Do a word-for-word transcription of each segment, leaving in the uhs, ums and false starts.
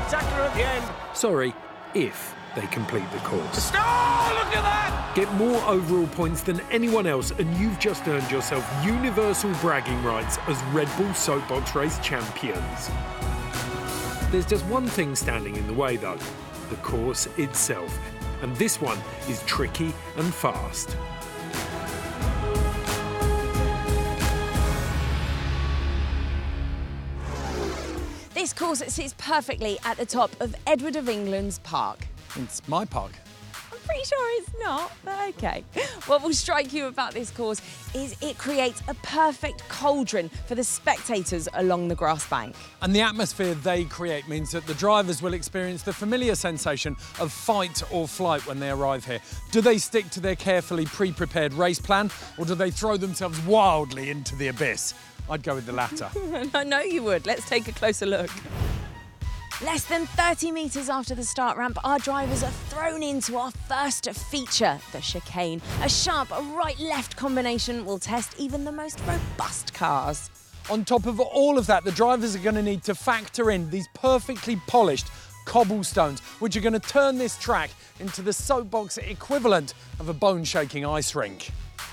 spectacular at the end. Sorry, if they complete the course. Oh, look at that! Get more overall points than anyone else, and you've just earned yourself universal bragging rights as Red Bull Soapbox Race champions. There's just one thing standing in the way, though: the course itself. And this one is tricky and fast. This course sits perfectly at the top of Edward of England's park. It's my park. I'm pretty sure it's not, but OK. What will strike you about this course is it creates a perfect cauldron for the spectators along the grass bank. And the atmosphere they create means that the drivers will experience the familiar sensation of fight or flight when they arrive here. Do they stick to their carefully pre-prepared race plan, or do they throw themselves wildly into the abyss? I'd go with the latter. I know you would. Let's take a closer look. Less than thirty metres after the start ramp, our drivers are thrown into our first feature, the chicane. A sharp right-left combination will test even the most robust cars. On top of all of that, the drivers are going to need to factor in these perfectly polished cobblestones, which are going to turn this track into the soapbox equivalent of a bone-shaking ice rink.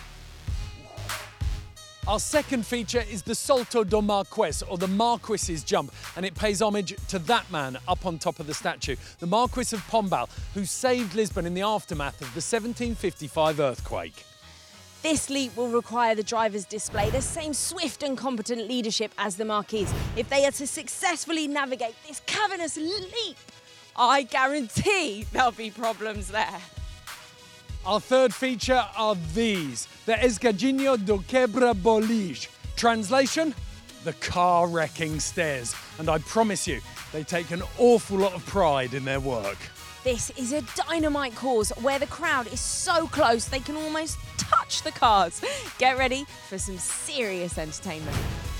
Our second feature is the Salto do Marquês, or the Marquis's jump, and it pays homage to that man up on top of the statue, the Marquis of Pombal, who saved Lisbon in the aftermath of the seventeen fifty-five earthquake. This leap will require the drivers display the same swift and competent leadership as the Marquis. If they are to successfully navigate this cavernous leap, I guarantee there'll be problems there. Our third feature are these, the Escadinho do Quebra-Boliche. Translation? The car-wrecking stairs. And I promise you, they take an awful lot of pride in their work. This is a dynamite course where the crowd is so close they can almost touch the cars. Get ready for some serious entertainment.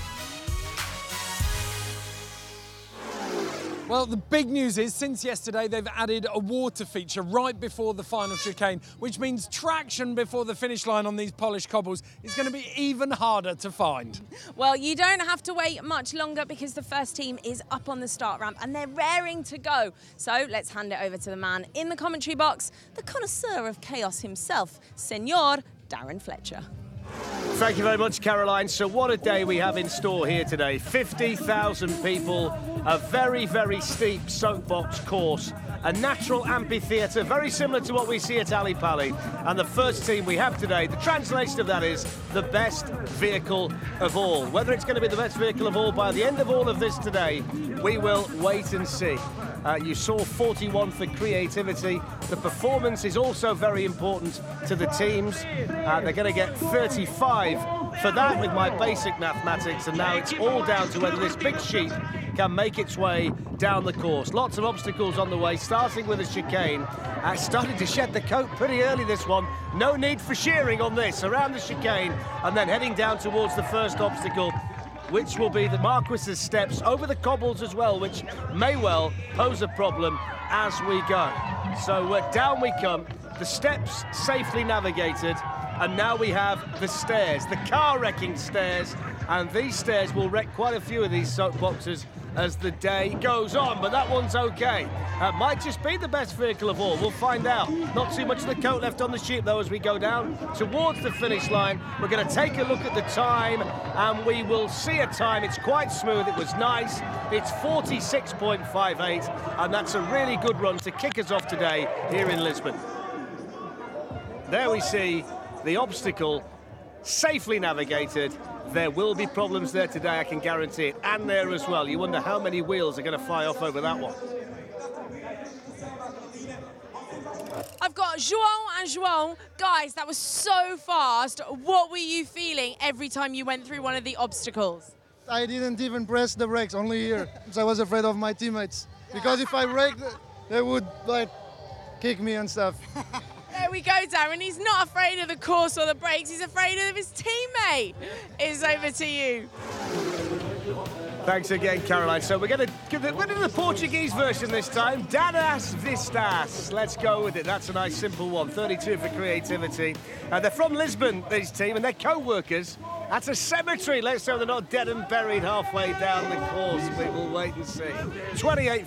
Well, the big news is, since yesterday, they've added a water feature right before the final chicane, which means traction before the finish line on these polished cobbles is going to be even harder to find. Well, you don't have to wait much longer because the first team is up on the start ramp and they're raring to go. So let's hand it over to the man in the commentary box, the connoisseur of chaos himself, Senor Darren Fletcher. Thank you very much, Caroline. So what a day we have in store here today. fifty thousand people, a very, very steep soapbox course, a natural amphitheatre, very similar to what we see at Ali Pali. And the first team we have today, the translation of that is the best vehicle of all. Whether it's going to be the best vehicle of all by the end of all of this today, we will wait and see. Uh, you saw forty-one for creativity. The performance is also very important to the teams. Uh, they're going to get thirty-five for that with my basic mathematics, and now it's all down to whether this big sheep can make its way down the course. Lots of obstacles on the way, starting with a chicane. Uh, starting to shed the coat pretty early, this one. No need for shearing on this, around the chicane, and then heading down towards the first obstacle, which will be the Marquis's steps over the cobbles as well, which may well pose a problem as we go. So uh, down we come, the steps safely navigated, and now we have the stairs, the car-wrecking stairs, and these stairs will wreck quite a few of these soapboxes as the day goes on, but that one's okay. Uh, might just be the best vehicle of all, we'll find out. Not too much of the coat left on the sheep though as we go down towards the finish line. We're going to take a look at the time and we will see a time. It's quite smooth, it was nice. It's forty-six point five eight and that's a really good run to kick us off today here in Lisbon. There we see the obstacle safely navigated. There will be problems there today, I can guarantee it, and there as well. You wonder how many wheels are going to fly off over that one. I've got João and João. Guys, that was so fast. What were you feeling every time you went through one of the obstacles? I didn't even press the brakes, only here, because I was afraid of my teammates. Because if I braked, they would like kick me and stuff. There we go, Darren. He's not afraid of the course or the brakes. He's afraid of his teammate. It's over to you. Thanks again, Caroline. So we're going to give the, we're doing the Portuguese version this time. Dadas Vistas. Let's go with it. That's a nice, simple one. thirty-two for creativity. Uh, they're from Lisbon, this team, and they're co-workers. That's a cemetery. Let's hope they're not dead and buried halfway down the course. We will wait and see. twenty-eight